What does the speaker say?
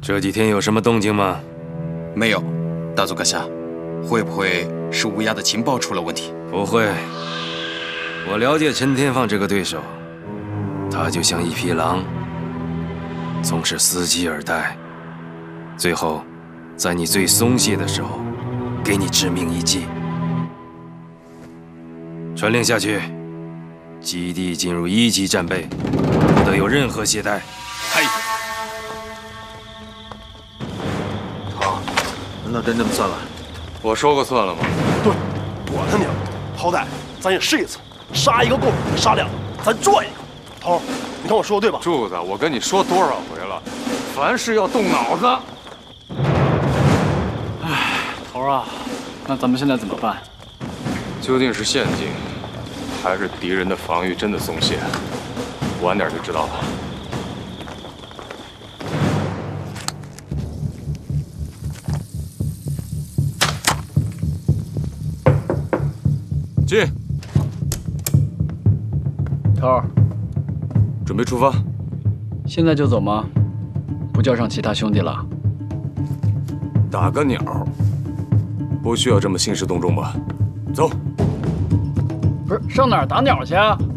这几天有什么动静吗？ 没有，大佐阁下，会不会是乌鸦的情报出了问题？ 不会，我了解陈天放这个对手，他就像一匹狼，总是伺机而待，最后在你最松懈的时候，给你致命一击。传令下去，基地进入1级战备，不得有任何懈怠。 嗨。 好，那真这么算了？ 我说过算了吗？ 对，我他娘，好歹咱也试一次，杀一个够，杀两个咱赚一个。头，你看我说的对吧？ 柱子，我跟你说多少回了，凡事要动脑子。 哎，头啊，那咱们现在怎么办？ 究竟是陷阱，还是敌人的防御真的松懈？晚点就知道了。进。 头儿， 准备出发。 现在就走吗？不叫上其他兄弟了？ 打个鸟，不需要这么兴师动众吧？走。 不是，上哪儿打鸟去啊？